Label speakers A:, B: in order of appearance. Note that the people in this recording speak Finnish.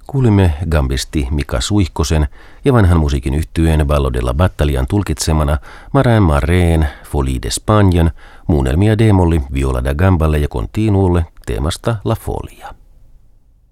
A: Kuulimme gambisti Mika Suihkosen ja vanhan musiikin yhtyeen Ballo della Battaglian tulkitsemana Marin Mareen Folie d'Espagne muunnelmia D-molli, viola da gamballe ja continuolle teemasta La Folia.